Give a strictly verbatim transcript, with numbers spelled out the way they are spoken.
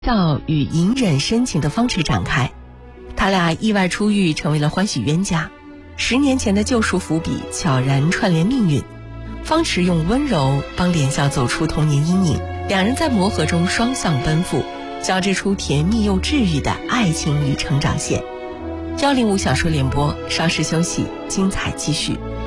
笑与隐忍深情的方池展开，他俩意外出狱，成为了欢喜冤家。十年前的救赎伏笔悄然串联命运，方池用温柔帮莲笑走出童年阴影，两人在磨合中双向奔赴，交织出甜蜜又治愈的爱情与成长线。幺零五小说联播，稍事休息，精彩继续。